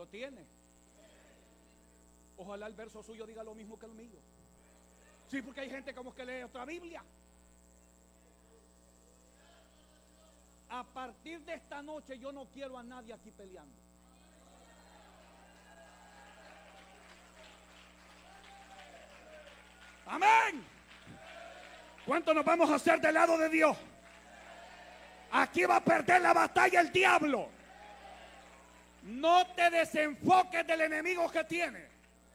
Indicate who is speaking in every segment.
Speaker 1: ¿Lo tiene? Ojalá el verso suyo diga lo mismo que el mío. Sí, porque hay gente como que lee otra Biblia. A partir de esta noche yo no quiero a nadie aquí peleando. Amén. ¿Cuánto nos vamos a hacer del lado de Dios? Aquí va a perder la batalla el diablo. No te desenfoques del enemigo que tiene.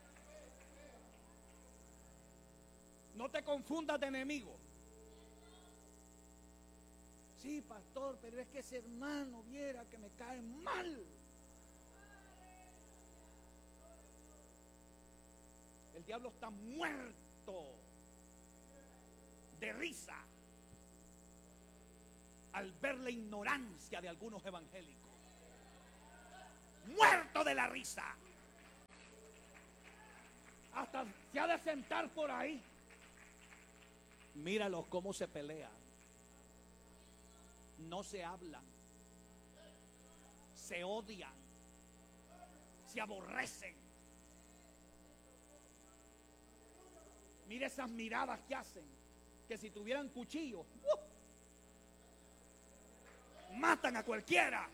Speaker 1: No te confundas de enemigo. Sí, pastor, pero es que ese hermano viera que me cae mal. El diablo está muerto de risa al ver la ignorancia de algunos evangélicos. Muerto de la risa. Hasta se ha de sentar por ahí. Míralos cómo se pelean. No se hablan. Se odian. Se aborrecen. Mira esas miradas que hacen. Que si tuvieran cuchillo, matan a cualquiera.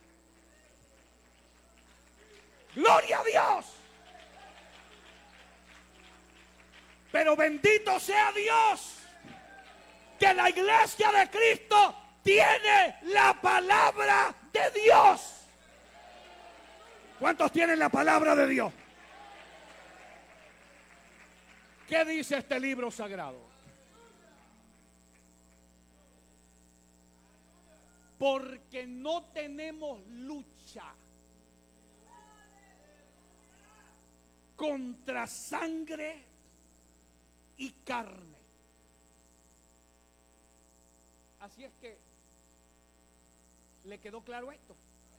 Speaker 1: ¡Gloria a Dios! Pero bendito sea Dios, que la iglesia de Cristo tiene la palabra de Dios. ¿Cuántos tienen la palabra de Dios? ¿Qué dice este libro sagrado? Porque no tenemos lucha contra sangre y carne. Así es que, ¿le quedó claro esto?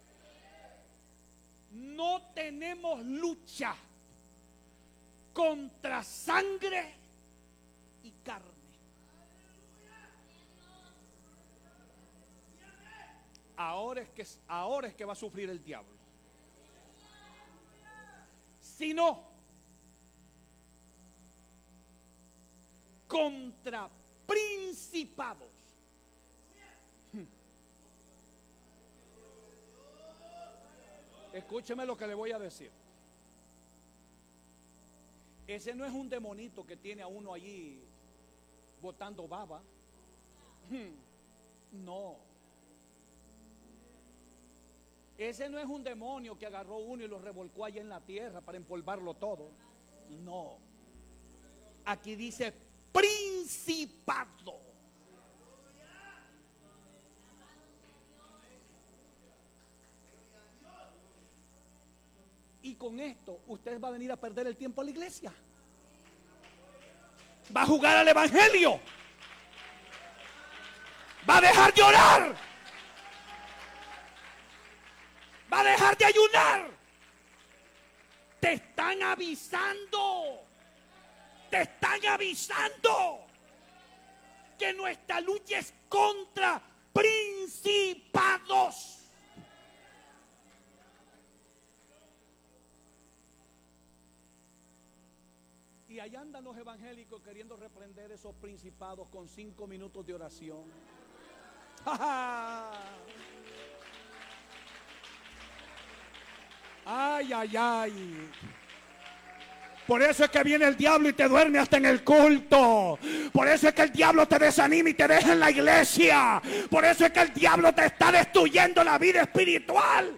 Speaker 1: No tenemos lucha contra sangre y carne. Ahora es que va a sufrir el diablo. Sino contra principados. Escúcheme lo que le voy a decir. Ese no es un demonito que tiene a uno allí botando baba. No. Ese no es un demonio que agarró uno y lo revolcó allá en la tierra para empolvarlo todo. No. Aquí dice principado. Y con esto usted va a venir a perder el tiempo a la iglesia. Va a jugar al evangelio. Va a dejar de orar. Va a dejar de ayunar. Te están avisando. Te están avisando que nuestra lucha es contra principados. Y allá andan los evangélicos queriendo reprender esos principados con 5 minutos de oración. Ay, ay, ay. Por eso es que viene el diablo y te duerme hasta en el culto. Por eso es que el diablo te desanima y te deja en la iglesia. Por eso es que el diablo te está destruyendo la vida espiritual.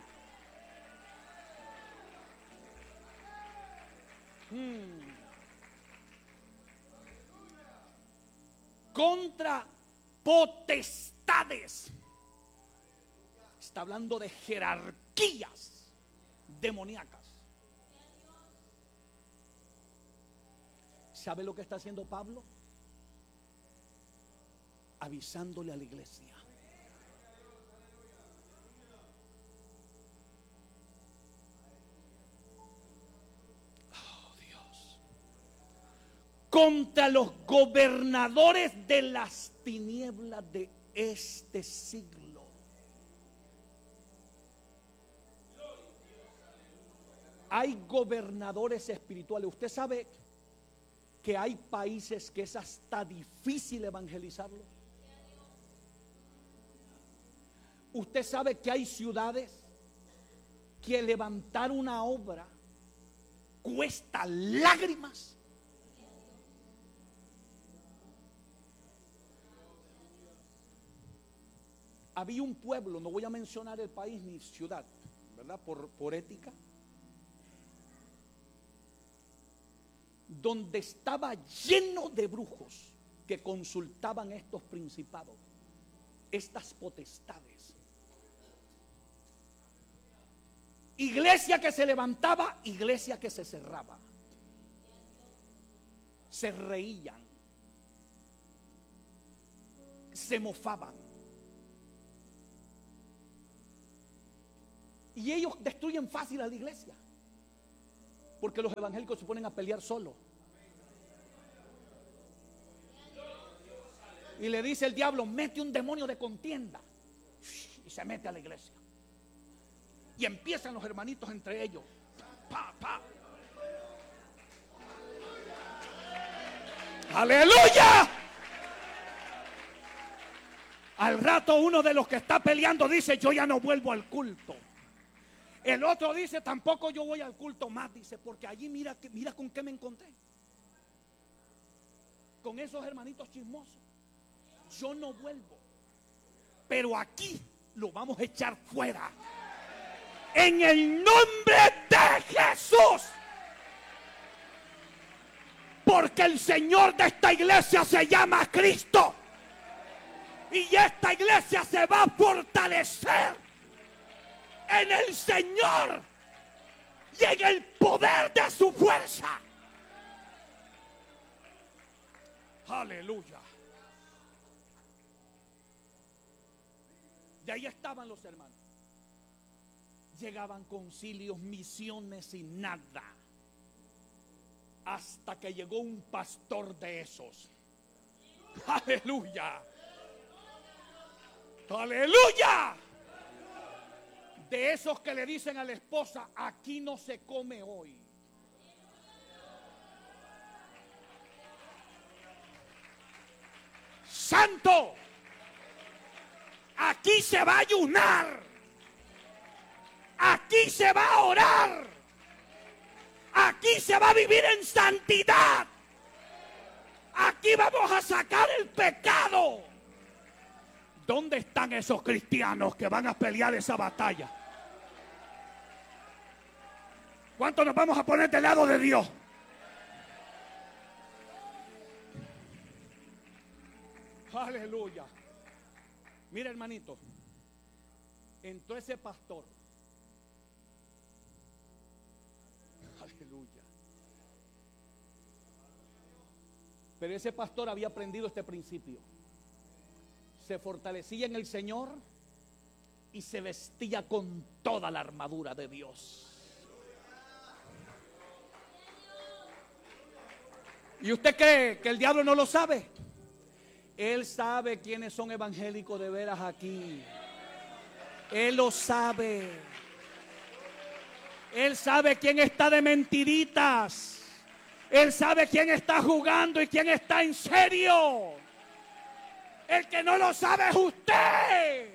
Speaker 1: Contra potestades. Está hablando de jerarquías demoníacas. ¿Sabe lo que está haciendo Pablo? Avisándole a la iglesia. Oh, Dios. Contra los gobernadores de las tinieblas de este siglo. Hay gobernadores espirituales. Usted sabe que hay países que es hasta difícil evangelizarlos. Usted sabe que hay ciudades que levantar una obra cuesta lágrimas. Había un pueblo, no voy a mencionar el país ni ciudad, ¿verdad? Por ética, donde estaba lleno de brujos que consultaban estos principados, estas potestades. Iglesia que se levantaba, iglesia que se cerraba. Se reían, se mofaban. Y ellos destruyen fácil a la iglesia, porque los evangélicos se ponen a pelear solos. Y le dice el diablo: mete un demonio de contienda. Y se mete a la iglesia. Y empiezan los hermanitos entre ellos. Pa, pa. ¡Aleluya! Al rato uno de los que está peleando dice: yo ya no vuelvo al culto. El otro dice: tampoco yo voy al culto más. Dice: porque allí mira con qué me encontré. Con esos hermanitos chismosos. Yo no vuelvo. Pero aquí lo vamos a echar fuera. En el nombre de Jesús. Porque el Señor de esta iglesia se llama Cristo. Y esta iglesia se va a fortalecer en el Señor y en el poder de su fuerza. Aleluya. Y ahí estaban los hermanos. Llegaban concilios, misiones y nada. Hasta que llegó un pastor de esos. Aleluya. Aleluya. De esos que le dicen a la esposa: aquí no se come hoy. Santo. Aquí se va a ayunar. Aquí se va a orar. Aquí se va a vivir en santidad. Aquí vamos a sacar el pecado. ¿Dónde están esos cristianos que van a pelear esa batalla? ¿Cuántos nos vamos a poner del lado de Dios? Aleluya. Mira, hermanito, entró ese pastor. Aleluya. Pero ese pastor había aprendido este principio. Se fortalecía en el Señor y se vestía con toda la armadura de Dios. ¿Y usted cree que el diablo no lo sabe? Él sabe quiénes son evangélicos de veras aquí. Él lo sabe. Él sabe quién está de mentiritas. Él sabe quién está jugando y quién está en serio. El que no lo sabe es usted.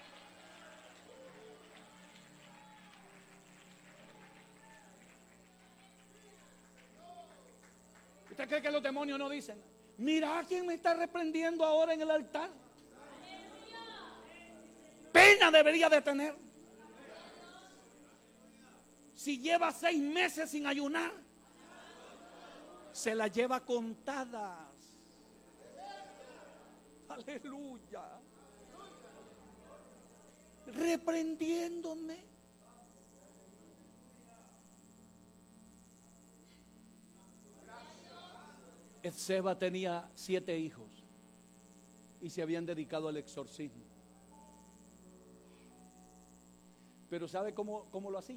Speaker 1: ¿Usted cree que los demonios no dicen: mira quién me está reprendiendo ahora en el altar? Pena debería de tener. Si lleva 6 meses sin ayunar, se la lleva contadas. Aleluya. Reprendiéndome. Seba tenía 7 hijos y se habían dedicado al exorcismo. Pero ¿sabe cómo lo hacía?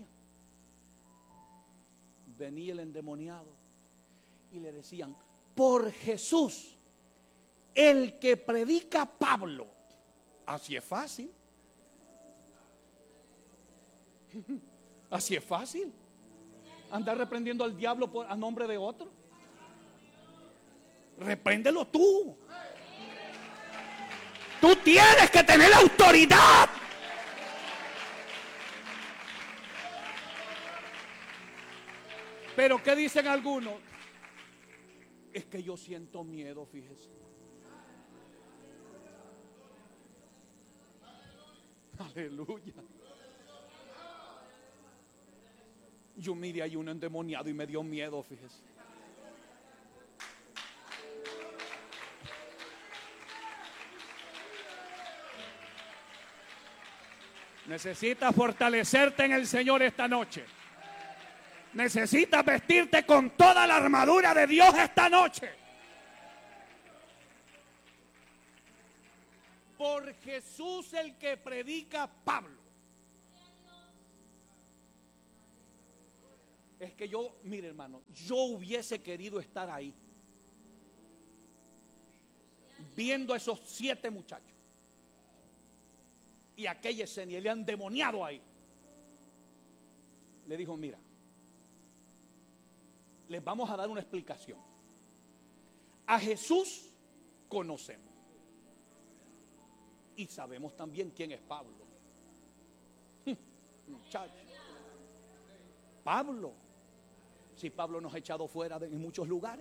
Speaker 1: Venía el endemoniado y le decían: por Jesús, el que predica Pablo. Así es fácil. Así es fácil. Andar reprendiendo al diablo a nombre de otro. Repréndelo tú. Tú tienes que tener autoridad. Pero ¿qué dicen algunos? Es que yo siento miedo, fíjese. Aleluya. Yo miré ahí uno endemoniado y me dio miedo, fíjese. Necesitas fortalecerte en el Señor esta noche. Necesitas vestirte con toda la armadura de Dios esta noche. Por Jesús el que predica Pablo. Es que yo, mire hermano, yo hubiese querido estar ahí, viendo a esos 7 muchachos. Y aquella escena, le han demoniado ahí. Le dijo, mira, les vamos a dar una explicación. A Jesús conocemos. Y sabemos también quién es Pablo. Muchacho. Pablo. Si Pablo nos ha echado fuera en muchos lugares.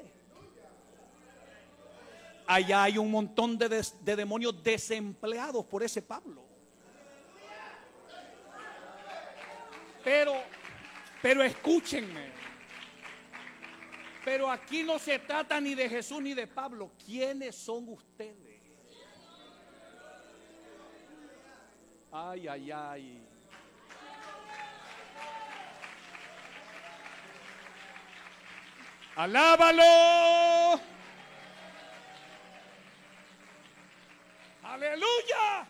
Speaker 1: Allá hay un montón de demonios desempleados por ese Pablo. Pero escúchenme. Pero aquí no se trata ni de Jesús ni de Pablo. ¿Quiénes son ustedes? Ay, ay, ay. Alábalo. Aleluya.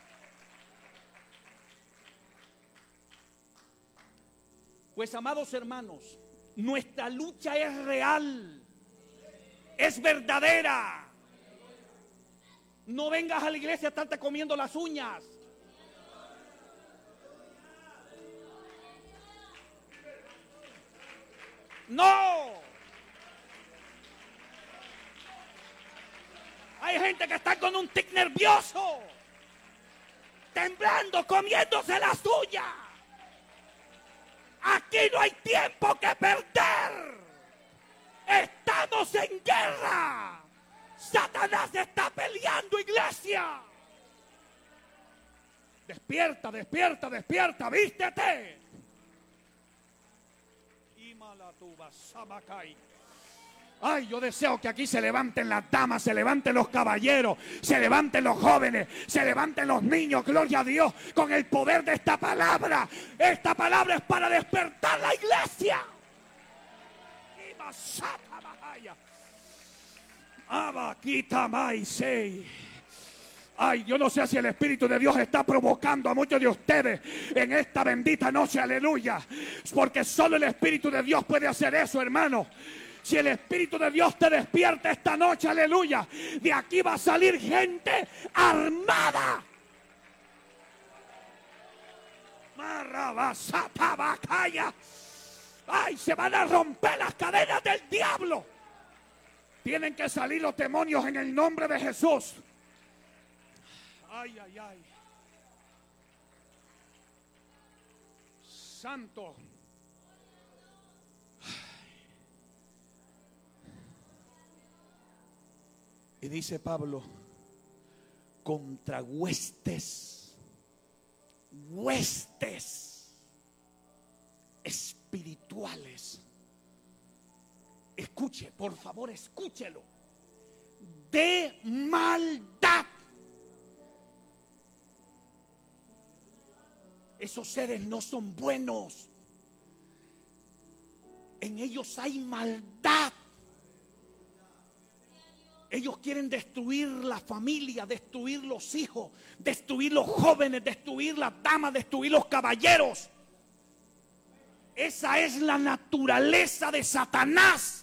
Speaker 1: Pues amados hermanos, nuestra lucha es real, es verdadera. No vengas a la iglesia a estarte comiendo las uñas. No. Hay gente que está con un tic nervioso, temblando, comiéndose las uñas. Aquí no hay tiempo que perder. Estamos en guerra. Satanás está peleando, iglesia. Despierta, despierta, despierta, vístete. Ay, yo deseo que aquí se levanten las damas, se levanten los caballeros, se levanten los jóvenes, se levanten los niños, gloria a Dios, con el poder de esta palabra. Esta palabra es para despertar la iglesia. Ay, yo no sé si el Espíritu de Dios está provocando a muchos de ustedes en esta bendita noche, aleluya. Porque solo el Espíritu de Dios puede hacer eso, hermano. Si el Espíritu de Dios te despierta esta noche, aleluya, de aquí va a salir gente armada. Ay, se van a romper las cadenas del diablo. Tienen que salir los demonios en el nombre de Jesús. Ay, ay, ay. Santo. Y dice Pablo, contra huestes espirituales. Escuche, por favor, escúchelo. De maldad. Esos seres no son buenos. En ellos hay maldad. Ellos quieren destruir la familia, destruir los hijos, destruir los jóvenes, destruir las damas, destruir los caballeros. Esa es la naturaleza de Satanás.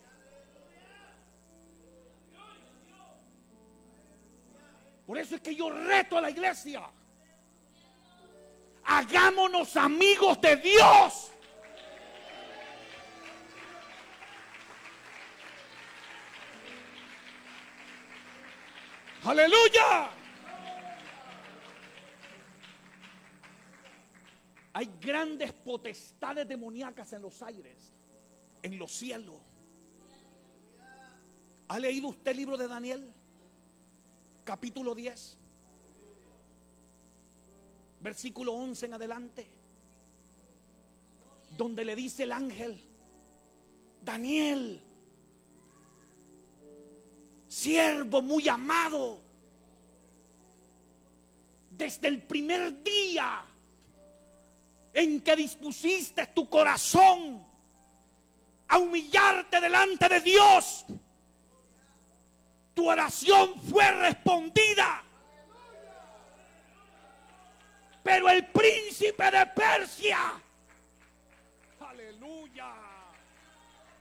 Speaker 1: Por eso es que yo reto a la iglesia. Hagámonos amigos de Dios. Aleluya. Hay grandes potestades demoníacas en los aires, en los cielos. ¿Ha leído usted el libro de Daniel? Capítulo 10, versículo 11 en adelante, donde le dice el ángel: Daniel, siervo muy amado, desde el primer día en que dispusiste tu corazón a humillarte delante de Dios, tu oración fue respondida. Pero el príncipe de Persia, aleluya,